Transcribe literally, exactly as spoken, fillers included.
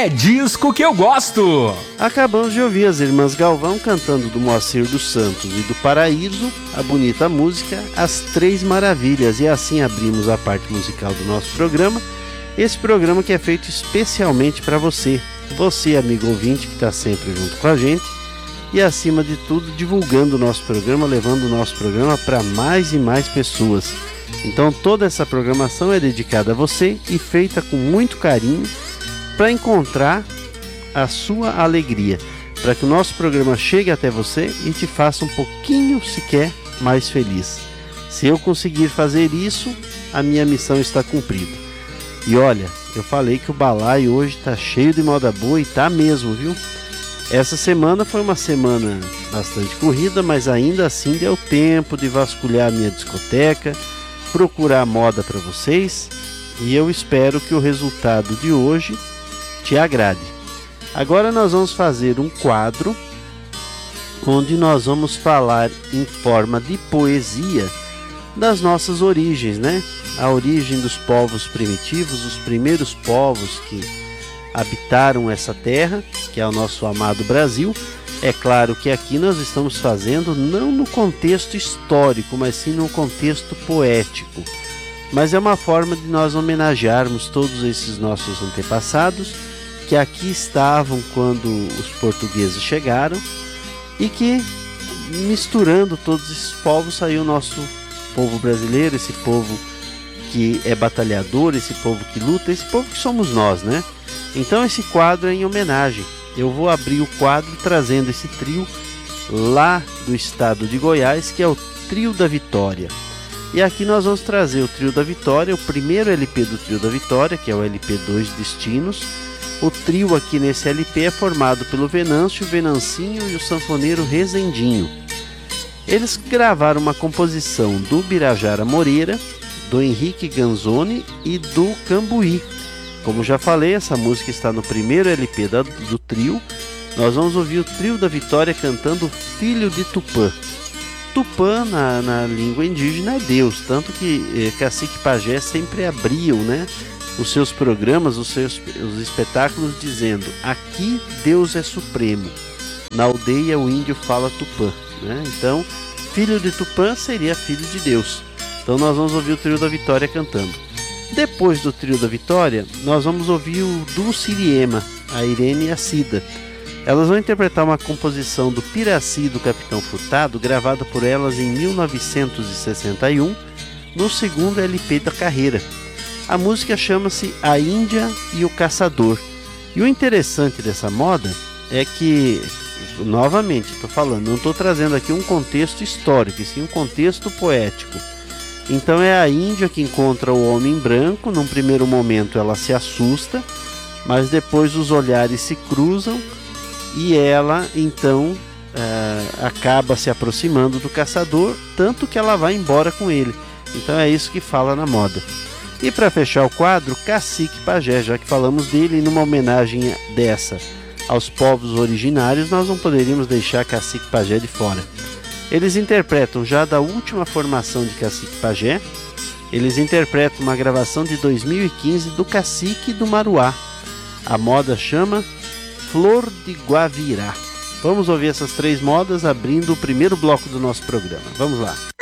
É disco que eu gosto. Acabamos de ouvir as Irmãs Galvão cantando do Moacir dos Santos e do Paraíso, a bonita música As Três Maravilhas. E assim abrimos a parte musical do nosso programa. Esse programa que é feito especialmente para você. Você, amigo ouvinte, que está sempre junto com a gente. E acima de tudo, divulgando o nosso programa, levando o nosso programa para mais e mais pessoas. Então toda essa programação é dedicada a você e feita com muito carinho para encontrar a sua alegria, para que o nosso programa chegue até você e te faça um pouquinho sequer mais feliz. Se eu conseguir fazer isso, a minha missão está cumprida. E olha, eu falei que o balaio hoje está cheio de moda boa e tá mesmo, viu? Essa semana foi uma semana bastante corrida, mas ainda assim deu tempo de vasculhar a minha discoteca, procurar moda para vocês, e eu espero que o resultado de hoje te agrade. Agora nós vamos fazer um quadro onde nós vamos falar em forma de poesia das nossas origens, né? A origem dos povos primitivos, os primeiros povos que habitaram essa terra, que é o nosso amado Brasil. É claro que aqui nós estamos fazendo não no contexto histórico, mas sim no contexto poético. Mas é uma forma de nós homenagearmos todos esses nossos antepassados que aqui estavam quando os portugueses chegaram e que, misturando todos esses povos, saiu o nosso povo brasileiro, esse povo que é batalhador, esse povo que luta, esse povo que somos nós, né? Então esse quadro é em homenagem. Eu vou abrir o quadro trazendo esse trio lá do estado de Goiás, que é o Trio da Vitória. E aqui nós vamos trazer o Trio da Vitória, o primeiro L P do Trio da Vitória, que é o L P Dois Destinos. O trio aqui nesse L P é formado pelo Venâncio, o Venancinho e o sanfoneiro Rezendinho. Eles gravaram uma composição do Birajara Moreira, do Henrique Ganzoni e do Cambuí. Como já falei, essa música está no primeiro L P da, do trio. Nós vamos ouvir o Trio da Vitória cantando Filho de Tupã. Tupã, na, na língua indígena, é Deus, tanto que eh, Cacique Pajé sempre abriam, né, os seus programas, os seus os espetáculos, dizendo: aqui Deus é supremo, na aldeia o índio fala Tupã, né? Então, filho de Tupã seria filho de Deus. Então nós vamos ouvir o Trio da Vitória cantando. Depois do Trio da Vitória, nós vamos ouvir o Duo Siriema, a Irene e a Cida. Elas vão interpretar uma composição do Piraci do Capitão Furtado, gravada por elas em mil novecentos e sessenta e um, no segundo L P da carreira. A música chama-se A Índia e o Caçador. E o interessante dessa moda é que, novamente, estou falando, não estou trazendo aqui um contexto histórico, e sim um contexto poético. Então é a Índia que encontra o homem branco. Num primeiro momento ela se assusta, mas depois os olhares se cruzam e ela então uh, acaba se aproximando do caçador, tanto que ela vai embora com ele. Então é isso que fala na moda. E para fechar o quadro, Cacique Pajé, já que falamos dele, numa homenagem dessa aos povos originários, nós não poderíamos deixar Cacique Pajé de fora. Eles interpretam já da última formação de Cacique Pajé, eles interpretam uma gravação de dois mil e quinze do Cacique do Maruá. A moda chama Flor de Guavirá. Vamos ouvir essas três modas abrindo o primeiro bloco do nosso programa. Vamos lá.